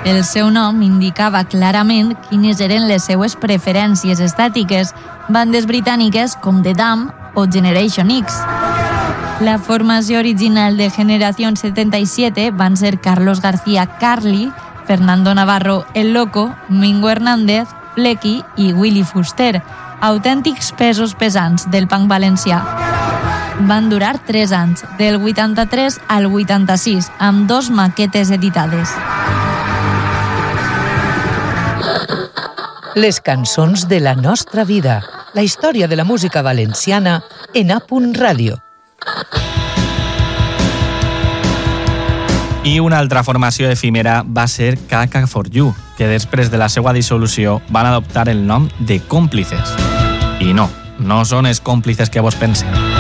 El seu nom indicava clarament quines eren les seues preferències estètiques, bandes britàniques com The Dam o Generation X. La formació original de Generación 77 van ser Carlos García Carli, Fernando Navarro El Loco, Mingo Hernández, Flecky i Willy Fuster, autèntics pesos pesants del punk valencià. Van durar 3 anys, del 83 al 86, amb 2 maquetes editades. Les cançons de la nostra vida, la història de la música valenciana en A.Radio. I una altra formació efímera va ser Caca for You, que després de la seva dissolució van adoptar el nom de Còmplices. I no són els còmplices que vos penseu.